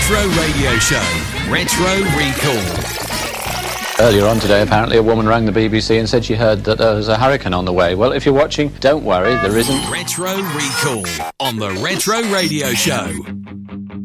Retro Radio Show, Retro Recall. Earlier on today, apparently, a woman rang the BBC and said she heard that there was a hurricane on the way. Well, if you're watching, don't worry, there isn't. Retro Recall on the Retro Radio Show.